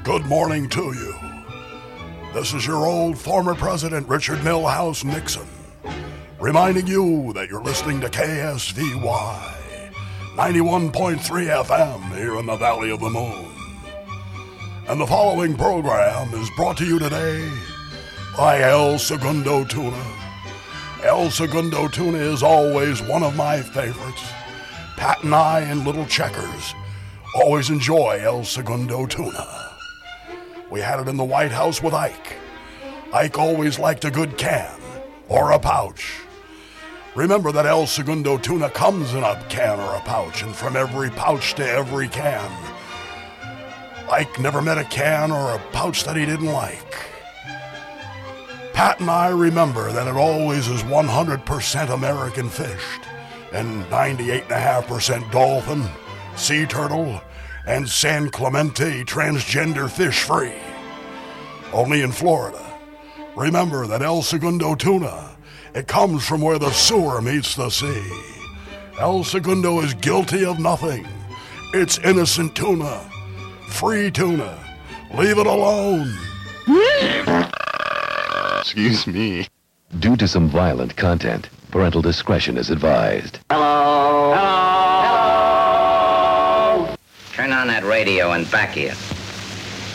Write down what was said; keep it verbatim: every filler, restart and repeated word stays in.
Good morning to you. This is your old former president, Richard Milhouse Nixon, reminding you that you're listening to K S V Y ninety-one point three F M here in the Valley of the Moon. And the following program is brought to you today by El Segundo Tuna. El Segundo Tuna is always one of my favorites. Pat and I and Little Checkers always enjoy El Segundo Tuna. We had it in the White House with Ike. Ike always liked a good can or a pouch. Remember that El Segundo Tuna comes in a can or a pouch, and from every pouch to every can, Ike never met a can or a pouch that he didn't like. Pat and I remember that it always is one hundred percent American fished and ninety-eight point five percent dolphin, sea turtle, and San Clemente transgender fish free. Only in Florida. Remember that El Segundo Tuna, it comes from where the sewer meets the sea. El Segundo is guilty of nothing. It's innocent tuna. Free tuna. Leave it alone. Excuse me. Due to some violent content, parental discretion is advised. Hello? Hello? Hello? Turn on that radio and back here.